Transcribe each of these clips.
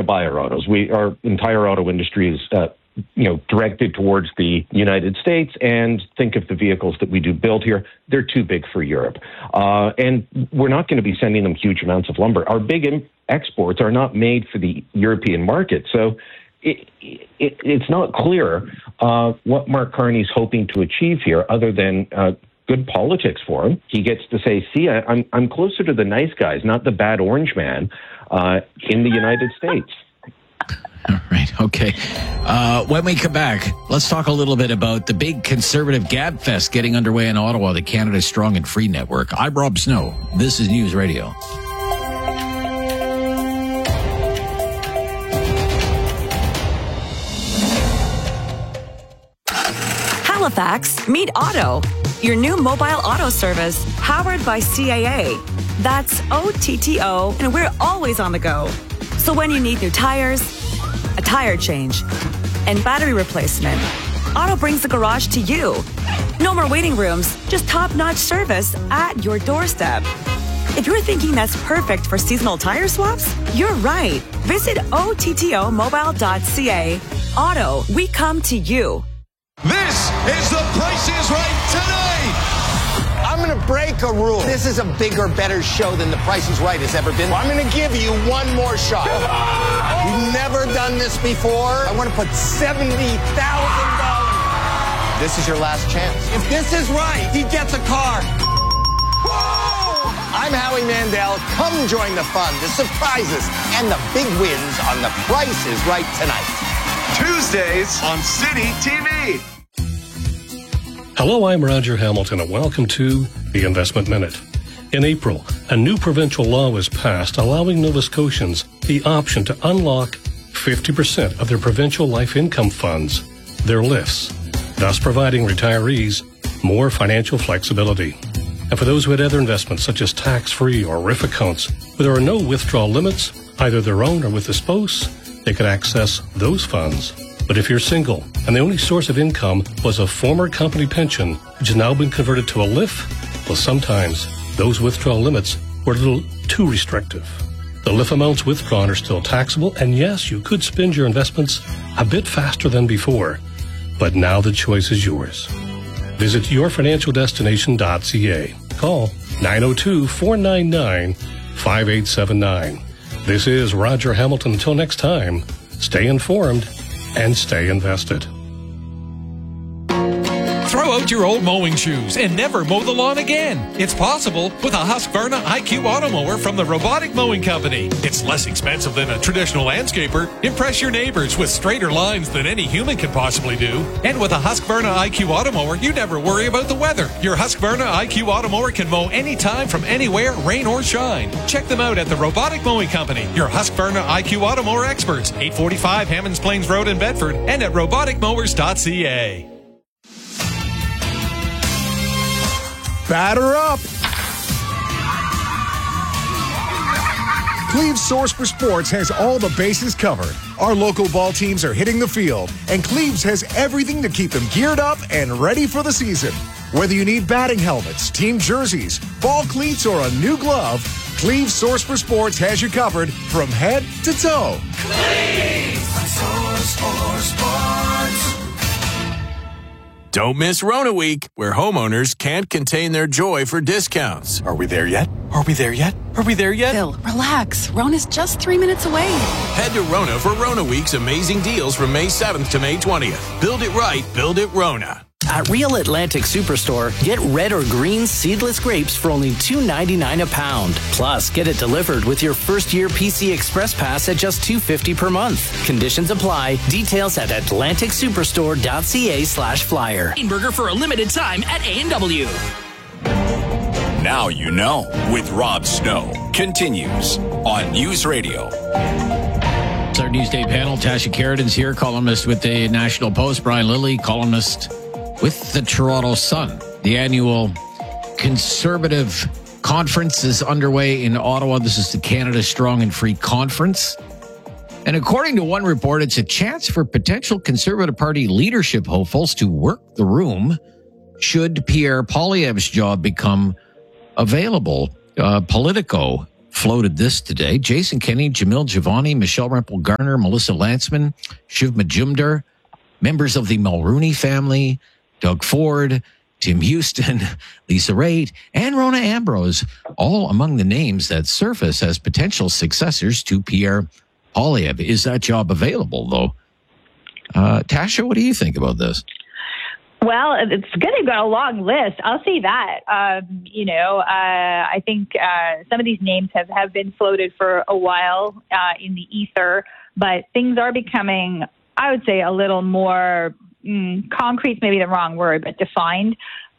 buy our autos. Our entire auto industry is, directed towards the United States, and think of the vehicles that we do build here. They're too big for Europe. And we're not going to be sending them huge amounts of lumber. Our big exports are not made for the European market. So it's not clear what Mark Carney's hoping to achieve here, other than good politics for him. He gets to say, see, I'm closer to the nice guys, not the bad orange man in the United States. All right. Okay. When we come back, let's talk a little bit about the big conservative Gab Fest getting underway in Ottawa, the Canada Strong and Free Network. I'm Rob Snow. This is News Radio. Halifax, meet Auto, your new mobile auto service powered by CAA. That's OTTO, and we're always on the go. So when you need new tires, a tire change, and battery replacement, Auto brings the garage to you. No more waiting rooms, just top-notch service at your doorstep. If you're thinking that's perfect for seasonal tire swaps, you're right. Visit OTTOmobile.ca. Auto, we come to you. This is The Price is Right tonight. I'm going to break a rule. This is a bigger, better show than The Price is Right has ever been. I'm going to give you one more shot. You've never done this before. I want to put $70,000. This is your last chance. If this is right, he gets a car. Whoa! I'm Howie Mandel. Come join the fun, the surprises, and the big wins on The Price is Right tonight. Tuesdays on City TV. Hello, I'm Roger Hamilton, and welcome to the Investment Minute. In April, a new provincial law was passed allowing Nova Scotians the option to unlock 50% of their provincial life income funds, their LIFs, thus providing retirees more financial flexibility. And for those who had other investments such as tax-free or RIF accounts, where there are no withdrawal limits, either their own or with a spouse, they could access those funds. But if you're single and the only source of income was a former company pension, which has now been converted to a LIF, well, sometimes those withdrawal limits were a little too restrictive. The LIF amounts withdrawn are still taxable, and yes, you could spend your investments a bit faster than before, but now the choice is yours. Visit yourfinancialdestination.ca. Call 902-499-5879. This is Roger Hamilton. Until next time, stay informed and stay invested. Throw out your old mowing shoes and never mow the lawn again. It's possible with a Husqvarna IQ Auto Mower from the Robotic Mowing Company. It's less expensive than a traditional landscaper. Impress your neighbors with straighter lines than any human can possibly do. And with a Husqvarna IQ Auto Mower, you never worry about the weather. Your Husqvarna IQ Auto Mower can mow anytime from anywhere, rain or shine. Check them out at the Robotic Mowing Company, your Husqvarna IQ Auto Mower experts, 845 Hammonds Plains Road in Bedford, and at roboticmowers.ca. Batter up! Cleve's Source for Sports has all the bases covered. Our local ball teams are hitting the field, and Cleve's has everything to keep them geared up and ready for the season. Whether you need batting helmets, team jerseys, ball cleats, or a new glove, Cleve's Source for Sports has you covered from head to toe. Cleve's Source for Sports. Don't miss Rona Week, where homeowners can't contain their joy for discounts. Are we there yet? Are we there yet? Are we there yet? Phil, relax. Rona's just 3 minutes away. Head to Rona for Rona Week's amazing deals from May 7th to May 20th. Build it right, build it Rona. At Real Atlantic Superstore, get red or green seedless grapes for only $2.99 a pound. Plus, get it delivered with your first year PC Express Pass at just $2.50 per month. Conditions apply. Details at atlanticsuperstore.ca/flyer. Burger for a limited time at A&W. Now you know with Rob Snow continues on News Radio. It's our Newsday panel. Tasha Carradin's here, columnist with the National Post. Brian Lilly, columnist with the Toronto Sun. The annual Conservative Conference is underway in Ottawa. This is the Canada Strong and Free Conference. And according to one report, it's a chance for potential Conservative Party leadership hopefuls to work the room should Pierre Poilievre's job become available. Politico floated this today. Jason Kenney, Jamil Jivani, Michelle Rempel-Garner, Melissa Lantsman, Shiv Majumdar, members of the Mulrooney family, Doug Ford, Tim Houston, Lisa Raitt, and Rona Ambrose, all among the names that surface as potential successors to Pierre Poilievre. Is that job available, though? Tasha, what do you think about this? Well, it's going to go a long list. I'll say that. I think some of these names have been floated for a while in the ether, but things are becoming, I would say, a little more concrete, maybe the wrong word, but defined.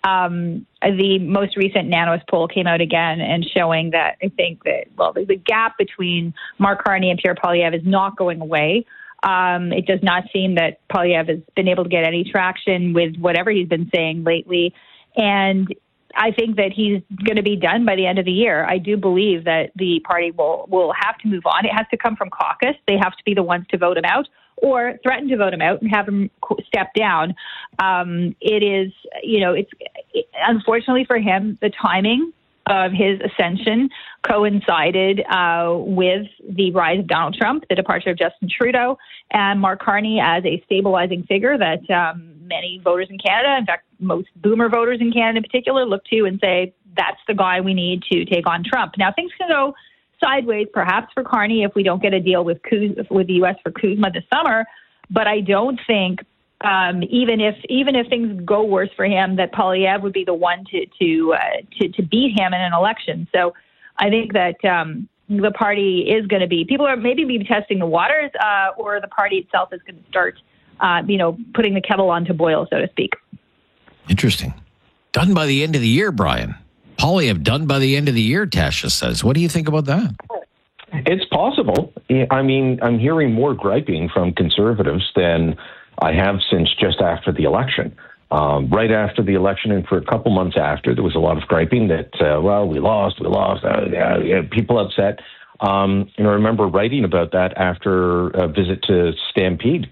The most recent Nanos poll came out again and showing that I think that, the gap between Mark Carney and Pierre Poilievre is not going away. It does not seem that Poilievre has been able to get any traction with whatever he's been saying lately. And I think that he's going to be done by the end of the year. I do believe that the party will have to move on. It has to come from caucus. They have to be the ones to vote him out or threaten to vote him out and have him step down. It is, it's unfortunately for him, the timing of his ascension coincided with the rise of Donald Trump, the departure of Justin Trudeau, and Mark Carney as a stabilizing figure that many voters in Canada, in fact, most boomer voters in Canada in particular, look to and say, that's the guy we need to take on Trump. Now, things can go sideways, perhaps, for Carney if we don't get a deal with the U.S. for Kuzma this summer, but I don't think even if things go worse for him, that Poilievre would be the one to beat him in an election. So I think that the party is going to be, people are maybe be testing the waters, or the party itself is going to start, putting the kettle on to boil, so to speak. Interesting. Done by the end of the year, Brian. Poilievre done by the end of the year, Tasha says. What do you think about that? It's possible. I mean, I'm hearing more griping from conservatives than I have since just after the election. Right after the election and for a couple months after, there was a lot of griping that, we lost, people upset. I remember writing about that after a visit to Stampede,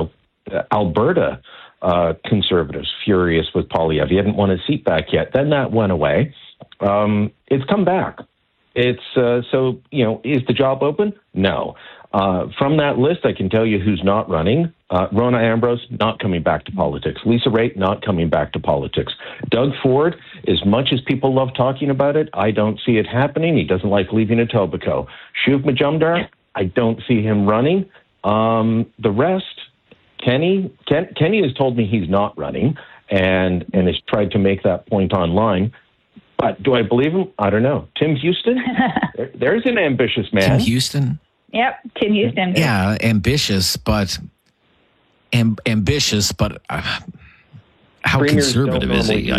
Alberta conservatives furious with Poilievre. He hadn't won his seat back yet. Then that went away. It's come back. It's is the job open? No. From that list, I can tell you who's not running. Rona Ambrose, not coming back to politics. Lisa Raitt, not coming back to politics. Doug Ford, as much as people love talking about it, I don't see it happening. He doesn't like leaving Etobicoke. Shiv Majumdar, I don't see him running. The rest, Kenny has told me he's not running and has tried to make that point online. But do I believe him? I don't know. Tim Houston, there's an ambitious man. Tim Houston? Yep, Tim Houston. Yeah, ambitious, but how Premiers conservative is he?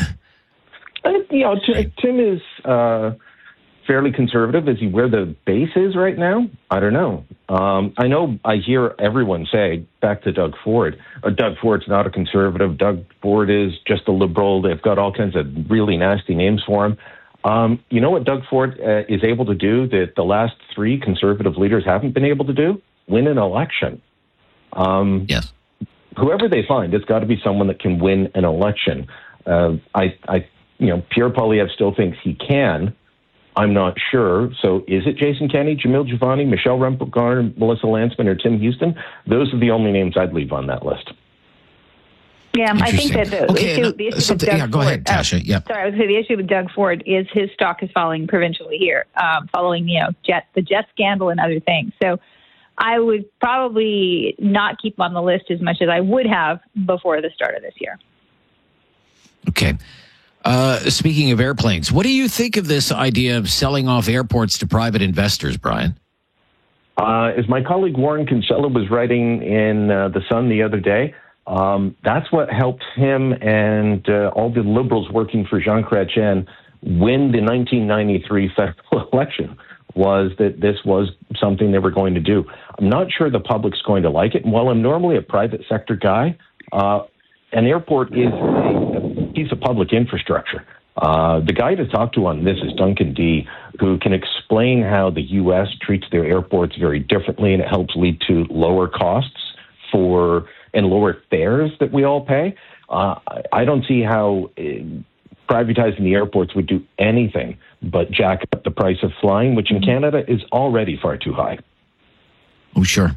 Tim is fairly conservative. Is he where the base is right now? I don't know. I hear everyone say, back to Doug Ford, Doug Ford's not a conservative. Doug Ford is just a liberal. They've got all kinds of really nasty names for him. You know what Doug Ford is able to do that the last three conservative leaders haven't been able to do? Win an election. Yes. Whoever they find, it's got to be someone that can win an election. Pierre Poilievre still thinks he can. I'm not sure. So is it Jason Kenney, Jamil Jivani, Michelle Rempel-Garner, Melissa Lantsman, or Tim Houston? Those are the only names I'd leave on that list. Yeah, I think that the issue with Doug go ahead, Tasha. Yeah. Sorry, I was going to say the issue with Doug Ford is his stock is falling provincially here, following the jet scandal and other things. So I would probably not keep him on the list as much as I would have before the start of this year. Okay. Speaking of airplanes, what do you think of this idea of selling off airports to private investors, Brian? As my colleague Warren Kinsella was writing in The Sun the other day, that's what helped him and all the liberals working for Jean Chrétien win the 1993 federal election, was that this was something they were going to do. I'm not sure the public's going to like it. And while I'm normally a private sector guy, an airport is a piece of public infrastructure. The guy to talk to on this is Duncan Dee, who can explain how the U.S. treats their airports very differently, and it helps lead to lower costs and lower fares that we all pay. I don't see how privatizing the airports would do anything but jack up the price of flying, which in Canada is already far too high. Oh, sure.